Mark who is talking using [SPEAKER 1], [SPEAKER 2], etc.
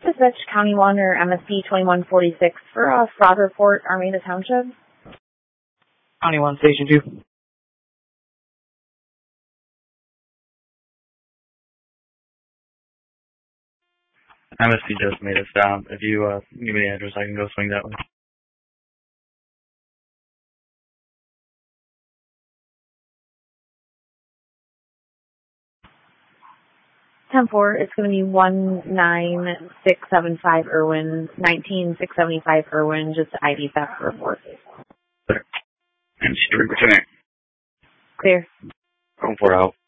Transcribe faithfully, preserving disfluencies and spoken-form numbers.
[SPEAKER 1] Dispatch County one or M S P twenty-one forty-six for a fraud report, Armada Township.
[SPEAKER 2] County one, Station two.
[SPEAKER 3] M S P just made a stop. If you uh, give me the address, I can go swing that way.
[SPEAKER 1] ten four, it's going to be one nine six seven five Irwin, nineteen six seventy-five Irwin, just I D theft report.
[SPEAKER 3] And Stuart, return.
[SPEAKER 1] Clear.
[SPEAKER 3] Going for out.